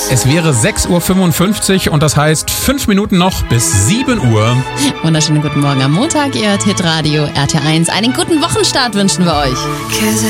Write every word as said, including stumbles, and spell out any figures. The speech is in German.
Es wäre sechs Uhr fünfundfünfzig und das heißt fünf Minuten noch bis sieben Uhr. Wunderschönen guten Morgen am Montag, ihr hört Hitradio R T eins. Einen guten Wochenstart wünschen wir euch.